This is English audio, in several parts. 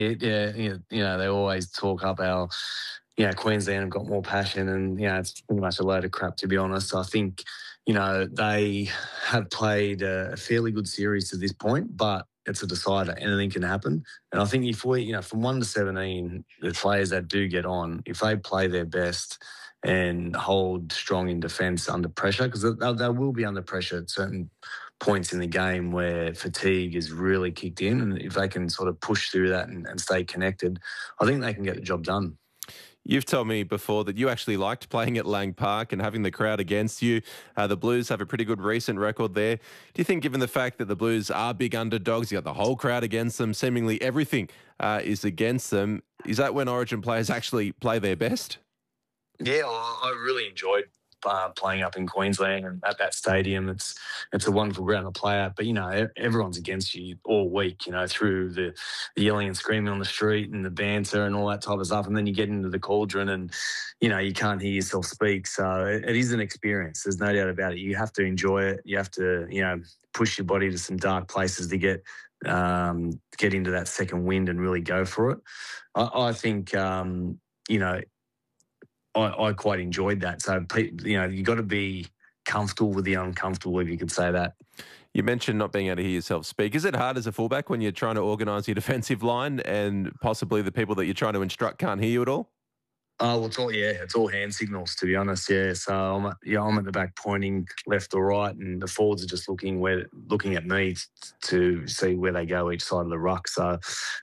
Yeah, they always talk up our, Queensland have got more passion, and it's pretty much a load of crap, to be honest. I think, they have played a fairly good series to this point, but it's a decider. Anything can happen. And I think if we, from 1 to 17, the players that do get on, if they play their best and hold strong in defence under pressure, because they will be under pressure at certain points in the game where fatigue is really kicked in, and if they can sort of push through that and stay connected, I think they can get the job done. You've told me before that you actually liked playing at Lang Park and having the crowd against you. The Blues have a pretty good recent record there. Do you think, given the fact that the Blues are big underdogs, you got the whole crowd against them, seemingly everything is against them, is that when Origin players actually play their best? Yeah, I really enjoyed playing up in Queensland and at that stadium. It's a wonderful ground to play at, but everyone's against you all week. Through the yelling and screaming on the street and the banter and all that type of stuff, and then you get into the cauldron and you can't hear yourself speak. So it is an experience. There's no doubt about it. You have to enjoy it. You have to push your body to some dark places to get into that second wind and really go for it. I think I quite enjoyed that. So, you got to be comfortable with the uncomfortable, if you could say that. You mentioned not being able to hear yourself speak. Is it hard as a fullback when you're trying to organise your defensive line and possibly the people that you're trying to instruct can't hear you at all? Oh, well, it's all hand signals, to be honest. Yeah, so I'm at the back pointing left or right, and the forwards are just looking at me to see where they go each side of the ruck. So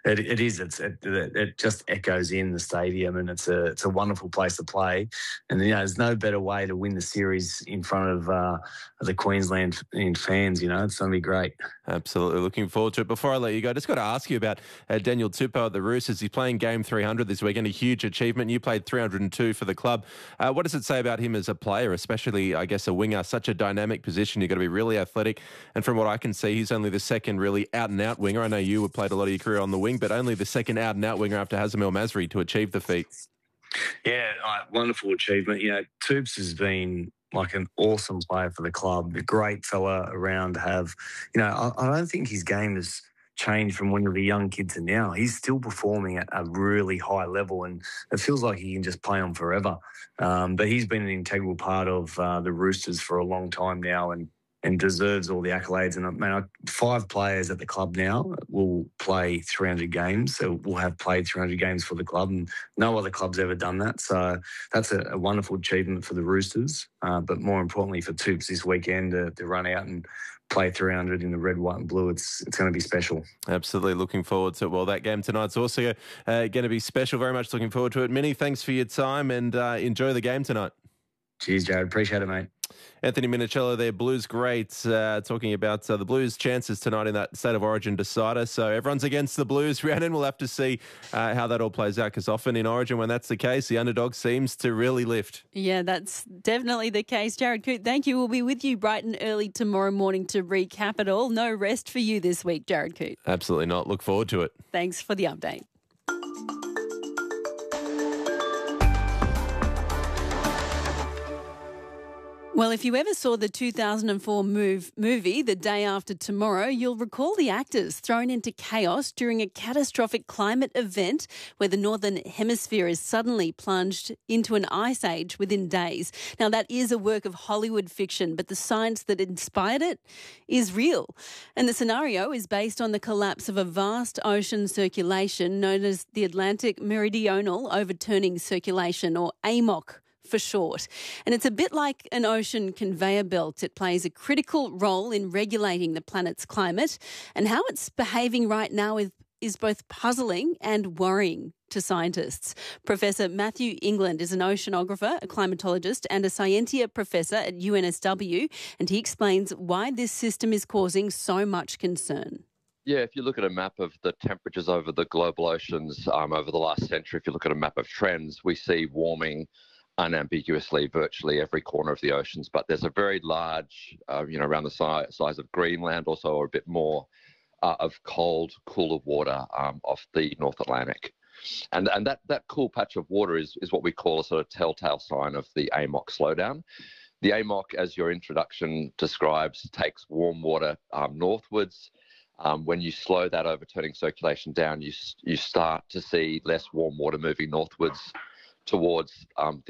it just echoes in the stadium, and it's a wonderful place to play. And there's no better way to win the series in front of the Queensland fans. It's going to be great. Absolutely, looking forward to it. Before I let you go, I just got to ask you about Daniel Tupou at the Roosters. He's playing game 300 this weekend, a huge achievement. You played 302 for the club. What does it say about him as a player, especially, I guess, a winger? Such a dynamic position. You've got to be really athletic. And from what I can see, he's only the second really out-and-out winger. I know you have played a lot of your career on the wing, but only the second out-and-out winger after Hazem El Masri to achieve the feat. Yeah, wonderful achievement. Tubes has been like an awesome player for the club, a great fella around to have. I don't think his game has changed from when he was a young kid to now. He's still performing at a really high level, and it feels like he can just play on forever. But he's been an integral part of the Roosters for a long time now, and deserves all the accolades. And 5 players at the club now will play 300 games. So we'll have played 300 games for the club, and no other club's ever done that. So that's a wonderful achievement for the Roosters. But more importantly for Toops this weekend to run out and play 300 in the red, white and blue. It's going to be special. Absolutely looking forward to it. Well, that game tonight's also going to be special. Very much looking forward to it. Many thanks for your time, and enjoy the game tonight. Cheers, Jared. Appreciate it, mate. Anthony Minichiello there, Blues great, talking about the Blues' chances tonight in that State of Origin decider. So everyone's against the Blues. Rhiannon, we'll have to see how that all plays out, because often in Origin, when that's the case, the underdog seems to really lift. Yeah, that's definitely the case. Jared Coote, thank you. We'll be with you bright and early tomorrow morning to recap it all. No rest for you this week, Jared Coote. Absolutely not. Look forward to it. Thanks for the update. Well, if you ever saw the 2004 movie, The Day After Tomorrow, you'll recall the actors thrown into chaos during a catastrophic climate event where the Northern Hemisphere is suddenly plunged into an ice age within days. Now, that is a work of Hollywood fiction, but the science that inspired it is real. And the scenario is based on the collapse of a vast ocean circulation known as the Atlantic Meridional Overturning Circulation, or AMOC for short. And it's a bit like an ocean conveyor belt. It plays a critical role in regulating the planet's climate, and how it's behaving right now is both puzzling and worrying to scientists. Professor Matthew England is an oceanographer, a climatologist and a Scientia professor at UNSW, and he explains why this system is causing so much concern. Yeah, if you look at a map of the temperatures over the global oceans over the last century, if you look at a map of trends, we see warming unambiguously virtually every corner of the oceans, but there's a very large, around the size of Greenland, also, or a bit more, of cold, cooler water off the North Atlantic. And that cool patch of water is what we call a sort of telltale sign of the AMOC slowdown. The AMOC, as your introduction describes, takes warm water northwards, When you slow that overturning circulation down, you start to see less warm water moving northwards towards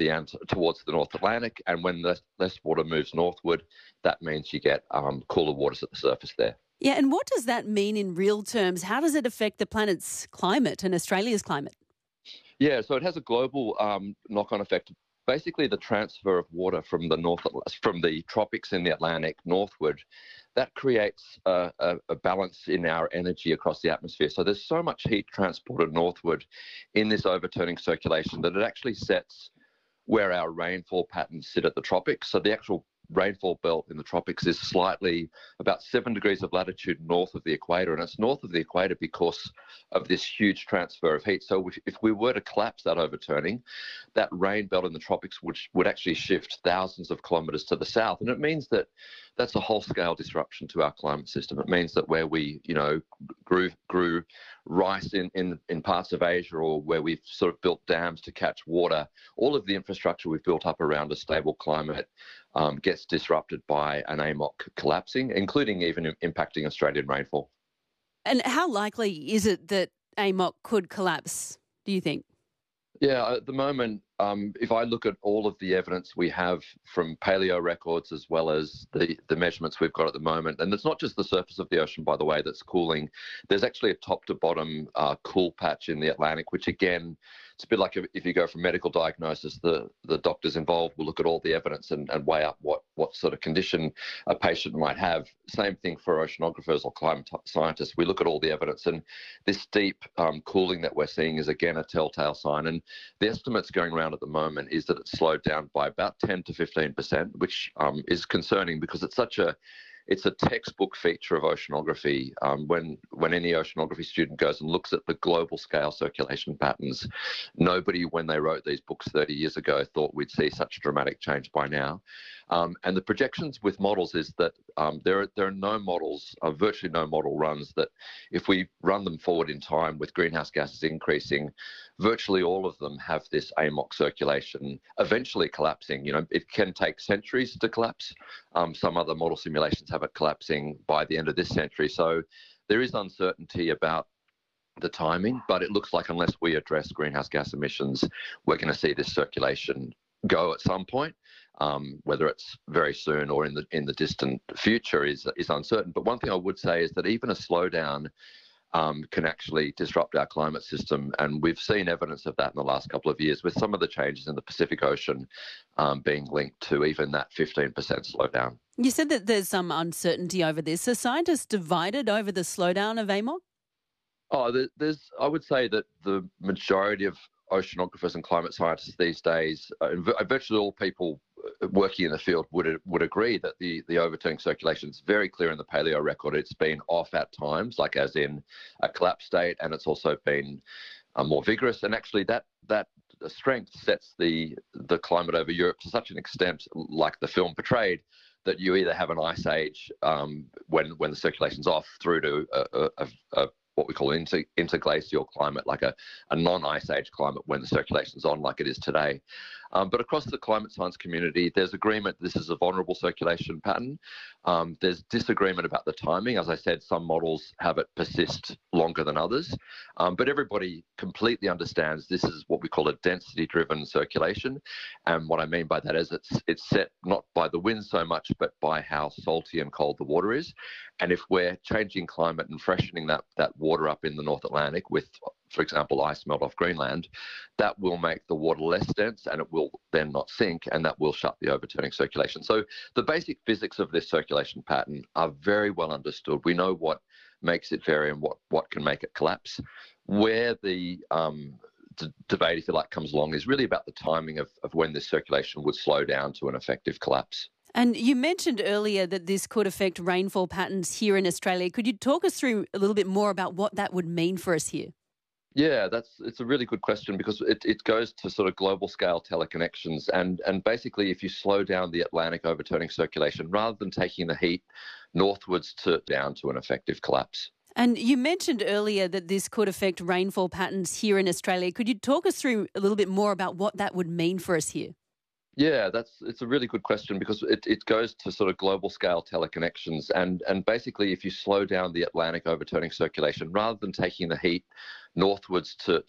the North Atlantic, and when less water moves northward, that means you get cooler waters at the surface there. Yeah, and what does that mean in real terms? How does it affect the planet's climate and Australia's climate? Yeah, so it has a global knock-on effect. Basically, the transfer of water from the tropics in the Atlantic northward, that creates a balance in our energy across the atmosphere. So there's so much heat transported northward in this overturning circulation that it actually sets where our rainfall patterns sit at the tropics. So the actual rainfall belt in the tropics is slightly about 7 degrees of latitude north of the equator, and it's north of the equator because of this huge transfer of heat. So if we were to collapse that overturning, that rain belt in the tropics would actually shift thousands of kilometres to the south, and it means that that's a whole-scale disruption to our climate system. It means that where we, grew rice in parts of Asia, or where we've sort of built dams to catch water, all of the infrastructure we've built up around a stable climate gets disrupted by an AMOC collapsing, including even impacting Australian rainfall. And how likely is it that AMOC could collapse, do you think? Yeah, at the moment, if I look at all of the evidence we have from paleo records, as well as the measurements we've got at the moment, and it's not just the surface of the ocean, by the way, that's cooling. There's actually a top to bottom cool patch in the Atlantic, which again, it's a bit like if you go for medical diagnosis, the doctors involved will look at all the evidence and weigh up what sort of condition a patient might have. Same thing for oceanographers or climate scientists. We look at all the evidence, and this deep cooling that we're seeing is again a telltale sign. And the estimates going around at the moment is that it's slowed down by about 10 to 15%, which is concerning because it's a textbook feature of oceanography. When any oceanography student goes and looks at the global scale circulation patterns, nobody, when they wrote these books 30 years ago, thought we'd see such dramatic change by now. And the projections with models is that there are no models, virtually no model runs, that if we run them forward in time with greenhouse gases increasing, virtually all of them have this AMOC circulation eventually collapsing. It can take centuries to collapse. Some other model simulations have it collapsing by the end of this century. So there is uncertainty about the timing, but it looks like unless we address greenhouse gas emissions, we're going to see this circulation go at some point. Whether it's very soon or in the distant future is uncertain. But one thing I would say is that even a slowdown can actually disrupt our climate system, and we've seen evidence of that in the last couple of years, with some of the changes in the Pacific Ocean being linked to even that 15% slowdown. You said that there's some uncertainty over this. Are scientists divided over the slowdown of AMOC? I would say that the majority of oceanographers and climate scientists these days, virtually all people working in the field would agree that the overturning circulation is very clear in the paleo record. It's been off at times, like as in a collapse state, and it's also been more vigorous. And actually that strength sets the climate over Europe to such an extent, like the film portrayed, that you either have an ice age when the circulation's off, through to a what we call interglacial climate, like a non-ice age climate when the circulation's on, like it is today. But across the climate science community, there's agreement this is a vulnerable circulation pattern. There's disagreement about the timing. As I said, some models have it persist longer than others. But everybody completely understands this is what we call a density-driven circulation. And what I mean by that is it's set not by the wind so much, but by how salty and cold the water is. And if we're changing climate and freshening that water up in the North Atlantic with, for example, ice melt off Greenland, that will make the water less dense, and it will then not sink, and that will shut the overturning circulation. So the basic physics of this circulation pattern are very well understood. We know what makes it vary and what can make it collapse. Where the debate, if you like, comes along is really about the timing of when this circulation would slow down to an effective collapse. And you mentioned earlier that this could affect rainfall patterns here in Australia. Could you talk us through a little bit more about what that would mean for us here? Yeah, it's a really good question, because it goes to sort of global scale teleconnections. And basically, if you slow down the Atlantic overturning circulation, rather than taking the heat northwards down to an effective collapse. And you mentioned earlier that this could affect rainfall patterns here in Australia. Could you talk us through a little bit more about what that would mean for us here? Yeah, it's a really good question because it goes to sort of global scale teleconnections. And basically, if you slow down the Atlantic overturning circulation, rather than taking the heat northwards to